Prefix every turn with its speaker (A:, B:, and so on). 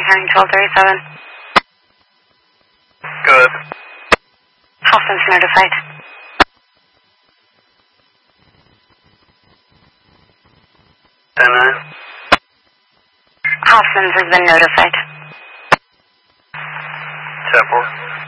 A: hearing 1237.
B: Good.
A: Hoffman's notified.
B: And then?
A: Hoffman's has been notified.
B: Temple.